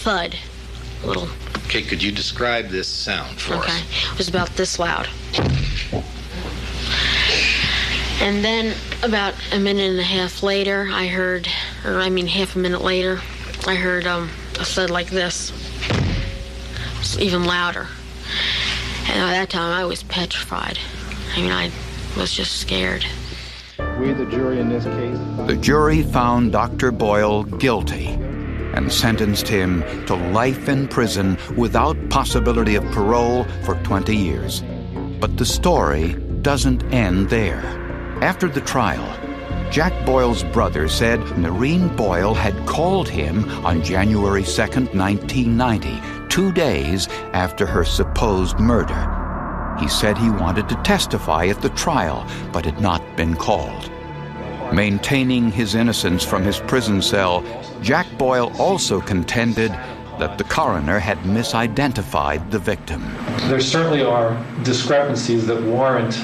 thud. A little. Okay, could you describe this sound for us? Okay, it was about this loud. And then about a minute and a half later, half a minute later, I heard a thud like this. It's even louder. And at that time, I was petrified. I was just scared. We, the jury in this case... The jury found Dr. Boyle guilty and sentenced him to life in prison without possibility of parole for 20 years. But the story doesn't end there. After the trial, Jack Boyle's brother said Noreen Boyle had called him on January 2nd, 1990, 2 days after her supposed murder. He said he wanted to testify at the trial, but had not been called. Maintaining his innocence from his prison cell, Jack Boyle also contended that the coroner had misidentified the victim. There certainly are discrepancies that warrant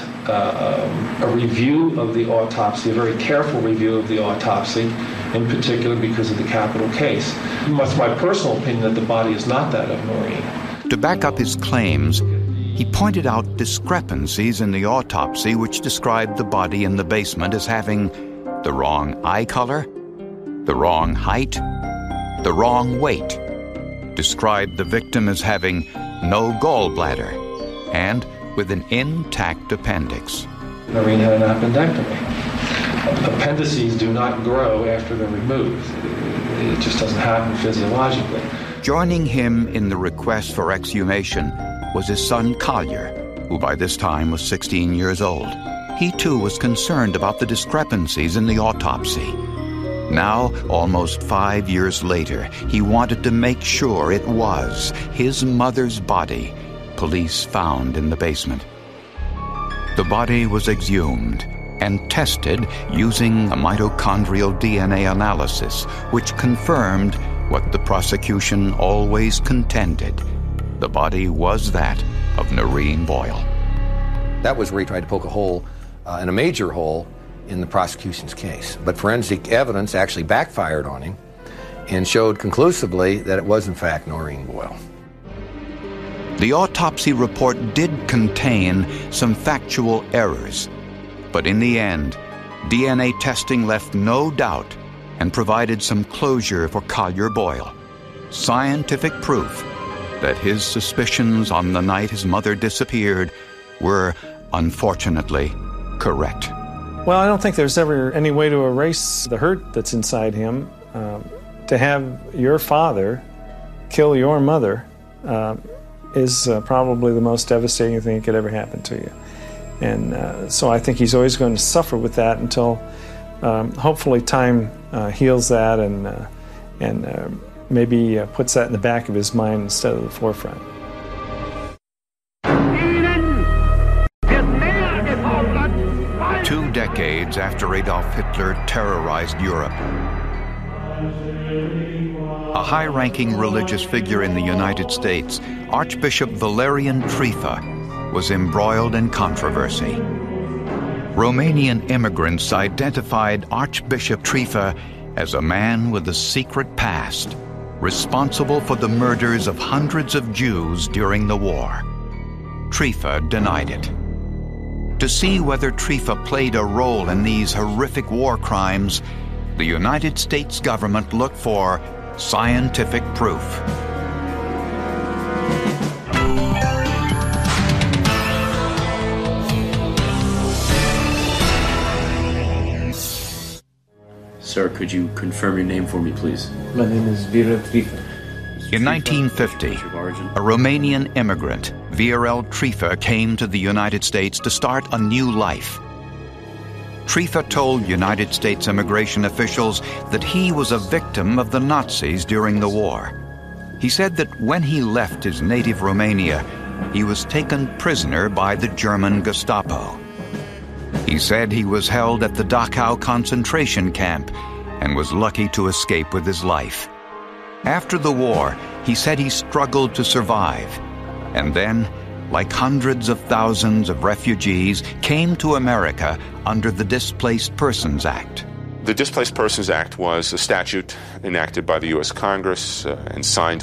a review of the autopsy, a very careful review of the autopsy, in particular because of the capital case. It's my personal opinion that the body is not that of Noreen. To back up his claims, he pointed out discrepancies in the autopsy which described the body in the basement as having the wrong eye color, the wrong height, the wrong weight, described the victim as having no gallbladder, and with an intact appendix. Noreen had an appendectomy. Appendices do not grow after they're removed. It just doesn't happen physiologically. Joining him in the request for exhumation was his son Collier, who by this time was 16 years old. He too was concerned about the discrepancies in the autopsy. Now, almost 5 years later, he wanted to make sure it was his mother's body police found in the basement. The body was exhumed and tested using a mitochondrial DNA analysis, which confirmed what the prosecution always contended. The body was that of Noreen Boyle. That was where he tried to poke a hole, and a major hole, in the prosecution's case. But forensic evidence actually backfired on him and showed conclusively that it was in fact Noreen Boyle. The autopsy report did contain some factual errors, but in the end, DNA testing left no doubt and provided some closure for Collier Boyle. Scientific proof that his suspicions on the night his mother disappeared were, unfortunately, correct. Well, I don't think there's ever any way to erase the hurt that's inside him. To have your father kill your mother is probably the most devastating thing that could ever happen to you. And so I think he's always going to suffer with that until hopefully time heals that and maybe puts that in the back of his mind instead of the forefront. 2 decades after Adolf Hitler terrorized Europe, a high-ranking religious figure in the United States, Archbishop Valerian Trifa, was embroiled in controversy. Romanian immigrants identified Archbishop Trifa as a man with a secret past, responsible for the murders of hundreds of Jews during the war. Trifa denied it. To see whether Trifa played a role in these horrific war crimes, the United States government looked for scientific proof. Sir, could you confirm your name for me, please? My name is Viorel Trifa. In 1950, a Romanian immigrant, Viorel Trifa, came to the United States to start a new life. Trifa told United States immigration officials that he was a victim of the Nazis during the war. He said that when he left his native Romania, he was taken prisoner by the German Gestapo. He said he was held at the Dachau concentration camp and was lucky to escape with his life. After the war, he said he struggled to survive, and then, like hundreds of thousands of refugees, came to America under the Displaced Persons Act. The Displaced Persons Act was a statute enacted by the U.S. Congress and signed